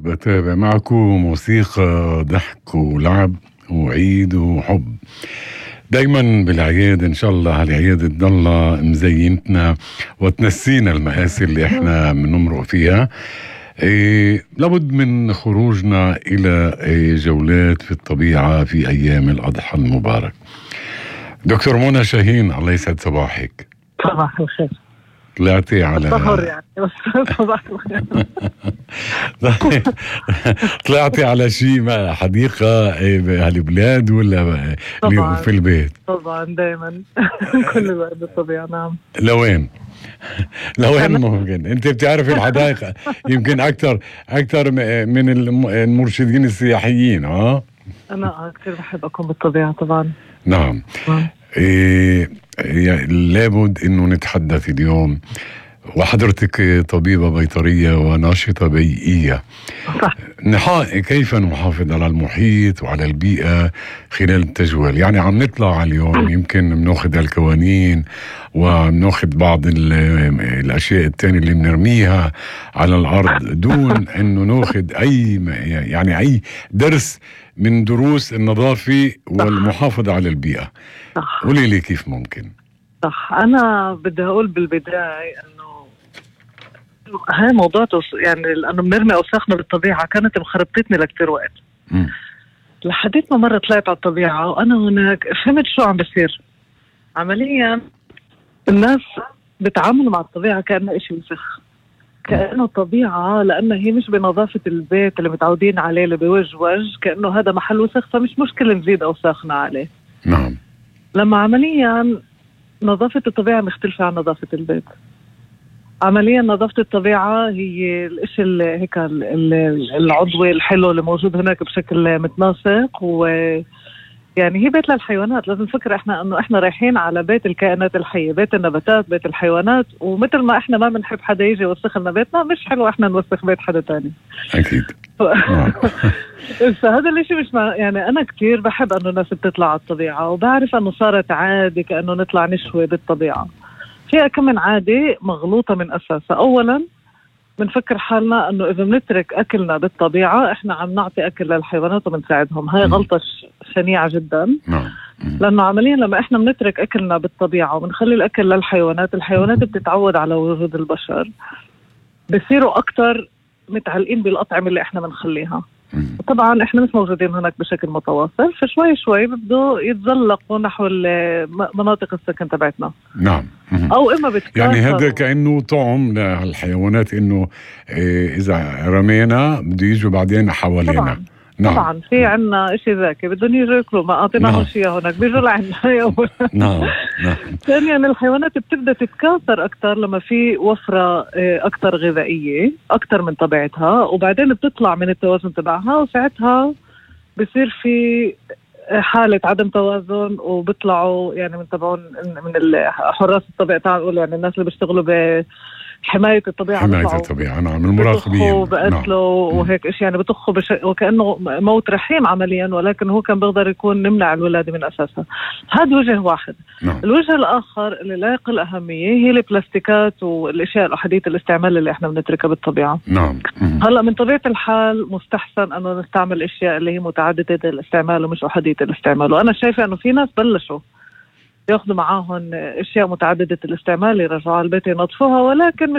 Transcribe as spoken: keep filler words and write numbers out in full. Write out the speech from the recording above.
بتابع معكم موسيقى ضحك ولعب وعيد وحب دايما بالعيادة. ان شاء الله هالعيادة تضلها مزينتنا وتنسينا المآسي اللي احنا بنمرق فيها. إيه لابد من خروجنا الى إيه جولات في الطبيعة في ايام الاضحى المبارك. دكتور منى شاهين، الله يسعد صباحك. صباح الخير. طلعتي على الظهر يعني بس صباح الخير. طلعتي على شيء حديقة بهالبلاد ولا طبعا في البيت؟ طبعا دايما كل وقت بالطبيعة. نعم. لوين؟ لوين ممكن؟ انت بتعرفي الحدائق يمكن اكثر اكثر من المرشدين السياحيين. اه انا كثير بحب اكون بالطبيعة طبعا. نعم. نعم. إيه لابد انه نتحدث اليوم، وحضرتك طبيبة بيطرية وناشطة بيئية. صح. نحا كيف نحافظ على المحيط وعلى البيئة خلال التجوال؟ يعني عم نطلع اليوم يمكن بناخذ القوانين وبناخذ بعض الأشياء التانية اللي بنرميها على الأرض دون أنه ناخذ أي يعني أي درس من دروس النظافة والمحافظة على البيئة. صح. قولي لي كيف ممكن؟ صح. أنا بدي أقول بالبداية أنه هاي موضوع يعني لأنه بنرمي أوساخنا بالطبيعة كانت مخربطتني لكتير وقت. م. لحديت ما مرة طلعت على الطبيعة وأنا هناك فهمت شو عم بصير. عمليا الناس بتعاملوا مع الطبيعة كأنها إشي وسخ، كأنه الطبيعة لأنه هي مش بنظافة البيت اللي متعودين عليه اللي بوجه وجه، كأنه هذا محل وسخ فمش مشكلة نزيد أوساخنا عليه. نعم. لما عمليا نظافة الطبيعة مختلفة عن نظافة البيت. عمليا نظافة الطبيعة هي الاشي هيك العضوي الحلو اللي موجود هناك بشكل متناسق، ويعني هي بيت للحيوانات. لازم نفكر احنا انه احنا رايحين على بيت الكائنات الحية، بيت النباتات، بيت الحيوانات، ومثل ما احنا ما بنحب حدا يجي يوسخ لنا بيتنا، مش حلو احنا نوسخ بيت حدا تاني. اكيد. فهذا الاشي مش مع... يعني انا كتير بحب انه الناس بتطلع على الطبيعة، وبعرف انه صارت عادي كأنه نطلع نشوي بالطبيعة. فيها كم من عادة مغلوطة من أساسها. أولاً بنفكر حالنا أنه إذا بنترك أكلنا بالطبيعة إحنا عم نعطي أكل للحيوانات وبنساعدهم. هاي غلطة شنيعة جداً. لأنه عملياً لما إحنا بنترك أكلنا بالطبيعة وبنخلي الأكل للحيوانات، الحيوانات بتتعود على وجود البشر، بصيروا أكتر متعلقين بالأطعمة اللي إحنا بنخليها. طبعا احنا مش موجودين هناك بشكل متواصل، فشوي شوي ببدوا يتزلقوا نحو مناطق السكن تبعتنا. نعم. او اما بتكاثروا. يعني هذا كأنه طعم للحيوانات، انه إيه اذا رمينا بده يجوا بعدين حوالينا. طبعا. نعم. طبعا في عنا اشي ذكي بدهم يجوا ياكلوا، ما اعطيناهم شيء هناك بيجوا لعنا. نعم. نعم. ثانيا الحيوانات بتبدا تتكاثر اكثر لما في وفره اكثر غذائيه اكثر من طبيعتها، وبعدين بتطلع من التوازن تبعها، وساعتها بصير في حالة عدم توازن، وبيطلعوا يعني من تبعون من حراس الطبيعة تعالوا، يعني الناس اللي بيشتغلوا بحماية الطبيعة، حماية الطبيعة. نعم. المراقبين بقتلوا نعم. وهيك إيش يعني بتخوا بش... وكأنه موت رحيم عمليا، ولكن هو كان بيقدر يكون نمنع الولادة من أساسها. هذا وجه واحد. نعم. الوجه الآخر اللي لا يقل أهمية هي البلاستيكات والأشياء الحديثة الاستعمال اللي احنا بنتركها بالطبيعة. نعم. هلا من طبيعة الحال مستحسن أنه نستعمل أشياء اللي هي متعددة الاستعمال ومش أحادية الاستعمال، وأنا شايفة أنه في ناس بلشوا ياخذوا معاهم أشياء متعددة الاستعمال يرجعوها البيت ينظفوها، ولكن